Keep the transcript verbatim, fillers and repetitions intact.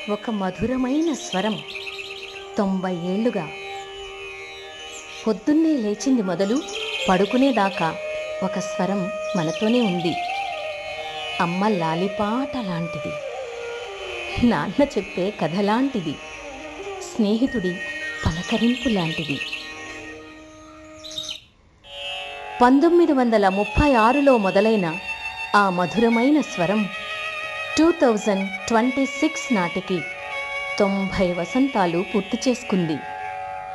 ఒక మధురమైన స్వరం తొంభై ఏళ్లుగా పొద్దున్నే లేచింది మొదలు పడుకునేదాకా ఒక స్వరం మనతోనే ఉంది. అమ్మ లాలిపాట లాంటిది, నాన్న చెప్పే కథ లాంటిది, స్నేహితుడి పలకరింపు లాంటిది. పంతొమ్మిది వందల ముప్పై ఆరులో మొదలైన ఆ మధురమైన స్వరం టూ థౌజండ్ ట్వంటీ సిక్స్ నాటికి తొంభై వసంతాలు పూర్తి చేసుకుంది.